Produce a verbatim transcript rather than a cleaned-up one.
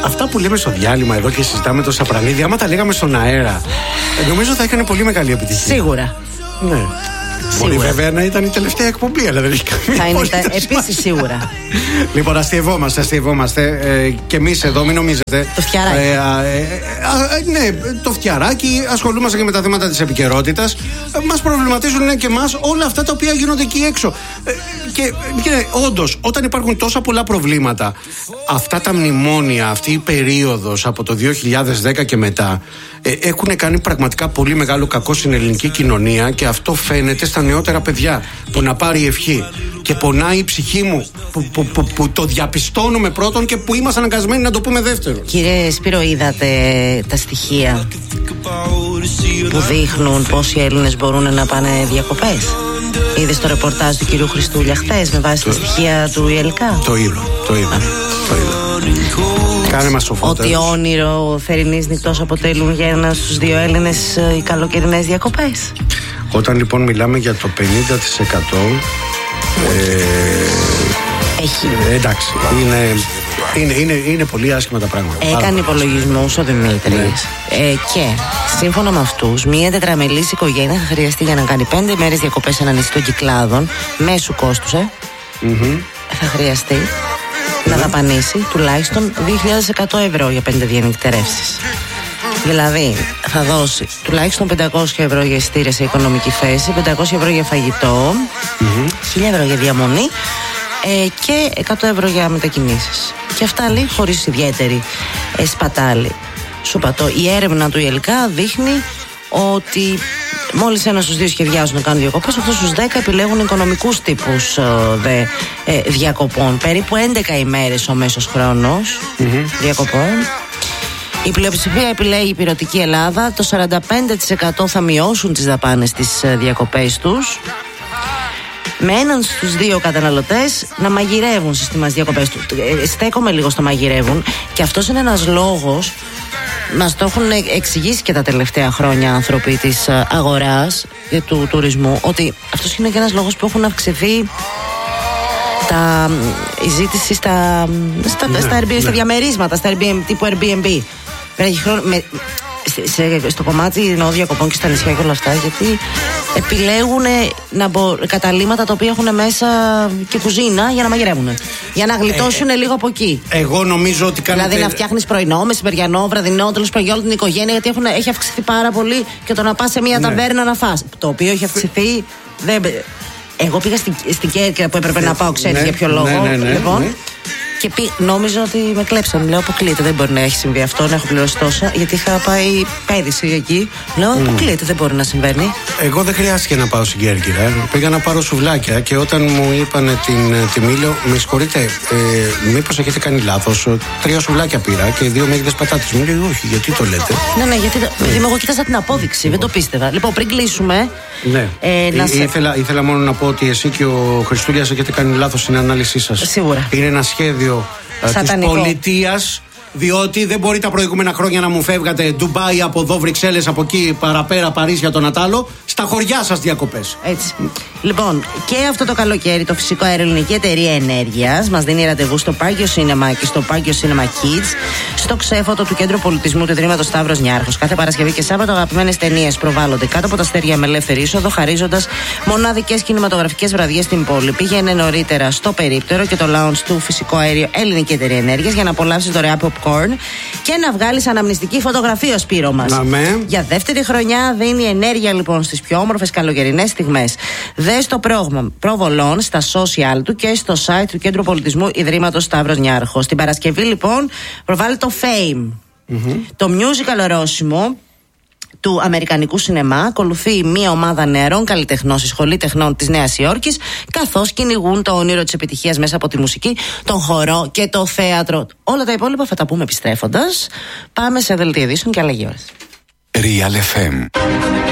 αυτά που λέμε στο διάλειμμα εδώ και συζητάμε το Σαπρανίδη, άμα τα λέγαμε στον αέρα, νομίζω θα έκανε πολύ μεγάλη επιτυχία. Σίγουρα. Ναι. Μπορεί βέβαια να ήταν η τελευταία εκπομπή, αλλά δεν έχει καμία. Θα είναι τα... επίσης σίγουρα. Λοιπόν, αστειευόμαστε, αστειευόμαστε. Ε, και εμείς εδώ, μην νομίζετε. Το φτιαράκι. Ε, ε, ε, ε, ναι, το φτιαράκι. Ασχολούμαστε και με τα θέματα της επικαιρότητας. Ε, μας προβληματίζουν και εμάς όλα αυτά τα οποία γίνονται εκεί έξω. Ε, και και όντως, όταν υπάρχουν τόσα πολλά προβλήματα, αυτά τα μνημόνια, αυτή η περίοδος από το δύο χιλιάδες δέκα και μετά, ε, έχουν κάνει πραγματικά πολύ μεγάλο κακό στην ελληνική κοινωνία και αυτό φαίνεται στα νεότερα παιδιά. Που να πάρει ευχή. Και πονάει η ψυχή μου που, που, που, που το διαπιστώνουμε πρώτον και που είμαστε αναγκασμένοι να το πούμε δεύτερο. Κύριε Σπύρο, είδατε τα στοιχεία που δείχνουν πόσοι Έλληνες μπορούν να πάνε διακοπές? Είδες το ρεπορτάζ του κυρίου Χριστούλια χθες με βάση το... τα στοιχεία του ΙΕΛΚΑ? Το είδα, το είδα, το είδα. Κάνε μας σοφότερους. Ότι όνειρο θερινής νυχτός αποτελούν για ένα στους δύο Έλληνες οι καλοκαιρινές διακοπές. Όταν λοιπόν μιλάμε για το πενήντα τοις εκατό, ε, έχει. Ε, εντάξει, είναι, είναι, είναι, είναι πολύ άσχημα τα πράγματα. Έκανε υπολογισμούς ο Δημήτρης. Ναι. Ε, και σύμφωνα με αυτούς, μία τετραμελής οικογένεια θα χρειαστεί για να κάνει πέντε μέρες διακοπές σε ένα νησί των Κυκλάδων, μέσου κόστους, ε, mm-hmm. θα χρειαστεί mm-hmm. να δαπανίσει τουλάχιστον δύο χιλιάδες εκατό ευρώ για πέντε διανυκτερεύσεις. Δηλαδή θα δώσει τουλάχιστον πεντακόσια ευρώ για εισιτήρια σε οικονομική θέση, πεντακόσια ευρώ για φαγητό, mm-hmm. χίλια ευρώ για διαμονή ε, και εκατό ευρώ για μετακινήσεις. Και αυτά λέει χωρίς ιδιαίτερη ε, σπατάλη. Σου πατώ, η έρευνα του ΙΕΛΚΑ δείχνει ότι μόλις ένα στους δύο σχεδιάζουν να κάνουν διακοπές, αυτούς στους δέκα επιλέγουν οικονομικούς τύπους ε, δε, ε, διακοπών. Περίπου έντεκα ημέρες ο μέσος χρόνος mm-hmm. διακοπών. Η πλειοψηφία επιλέγει η πειρωτική Ελλάδα. Το σαράντα πέντε τοις εκατό θα μειώσουν τις δαπάνες στις διακοπές τους, με έναν στους δύο καταναλωτές να μαγειρεύουν στις διακοπές του. Στέκομαι λίγο στο μαγειρεύουν, και αυτός είναι ένας λόγος, μας το έχουν εξηγήσει και τα τελευταία χρόνια άνθρωποι της αγοράς και του τουρισμού, ότι αυτός είναι και ένας λόγος που έχουν αυξηθεί τα, η ζήτηση στα, στα, ναι, στα, ναι. στα διαμερίσματα, στα Airbnb, τύπου Airbnb. Με, σε, στο κομμάτι διακοπών και στα νησιά και όλα αυτά, γιατί επιλέγουν να μπο, καταλύματα τα οποία έχουν μέσα και κουζίνα για να μαγειρεύουν, για να γλιτώσουν ε, λίγο από εκεί. Εγώ νομίζω ότι κάνετε... Δηλαδή να φτιάχνεις πρωινό, μεσημεριανό, βραδινό, τέλος πάντων για όλη την οικογένεια, γιατί έχουν, έχει αυξηθεί πάρα πολύ και το να πας σε μια ναι. ταβέρνα να φας, το οποίο έχει αυξηθεί. Δεν, εγώ πήγα στην, στην Κέρκυρα που έπρεπε ε, να πάω, ξέρεις ναι, για ποιο λόγο. Ναι, ναι, ναι, λοιπόν. Ναι. Και πει, νόμιζα ότι με κλέψαν. Λέω, αποκλείεται, δεν μπορεί να έχει συμβεί αυτό, να έχω πληρώσει τόσα. Γιατί είχα πάει πέρυσι εκεί. Λέω, αποκλείεται, mm. δεν μπορεί να συμβαίνει. Εγώ δεν χρειάστηκε να πάω στην Κέρκυρα. Πήγα να πάρω σουβλάκια και όταν μου είπαν την τιμή, λέω, με συγχωρείτε, ε, μήπως έχετε κάνει λάθος? Τρία σουβλάκια πήρα και δύο μέγιδες πατάτες. Μου λέει, όχι, γιατί το λέτε? Ναι, ναι, γιατί. Δηλαδή, εγώ κοίταζα την απόδειξη, δεν το πίστευα. Λοιπόν, πριν κλείσουμε. Ναι. Ε, να σε... ήθελα, ήθελα μόνο να πω ότι εσύ και ο Χριστούλιας έχετε κάνει λάθος στην ανάλυση σας. Σίγουρα. Είναι ένα σχέδιο της πολιτείας, διότι δεν μπορεί τα προηγούμενα χρόνια να μου φεύγατε Ντουμπάι από εδώ, Βρυξέλλες από εκεί, παραπέρα, Παρίσι, τον Ατάλο, στα χωριά σας διακοπές. Έτσι. Λοιπόν, και αυτό το καλοκαίρι το Φυσικό Αέριο Ελληνική Εταιρεία Ενέργειας μας δίνει ραντεβού στο Πάγιο Σίνεμα και στο Πάγιο Σίνεμα Kids, στο ξέφωτο του Κέντρου Πολιτισμού του Ιδρύματος Σταύρος Νιάρχος. Κάθε Παρασκευή και Σάββατο αγαπημένες ταινίες προβάλλονται κάτω από τα αστέρια με ελεύθερη είσοδο, χαρίζοντας μοναδικές κινηματογραφικές βραδιές στην πόλη. Πήγαινε νωρίτερα στο περίπτερο και το lounge του Φυσικό Αέριο Ελληνική Εταιρεία Ενέργειας για να απολαύσεις δωρεά popcorn και να βγάλεις αναμνηστική φωτογραφία, Σπύρο μας. Για δεύτερη χρονιά δίνει ενέργεια λοιπόν στις πιο όμορφες καλοκαιρινές στιγμές. Δες το πρόγραμμα προβολών στα social του και στο site του Κέντρου Πολιτισμού Ιδρύματος Σταύρος Νιάρχος. Την Παρασκευή λοιπόν προβάλλει το Fame, mm-hmm. το musical ορόσημο του Αμερικανικού σινεμά. Ακολουθεί μια ομάδα νεαρών καλλιτεχνών στη Σχολή Τεχνών της Νέας Υόρκης, καθώς κυνηγούν το όνειρο της επιτυχίας μέσα από τη μουσική, τον χορό και το θέατρο. Όλα τα υπόλοιπα θα τα πούμε επιστρέφοντας. Πάμε σε δελτίο ειδήσεων και αλλαγή ώρας. Real εφ εμ.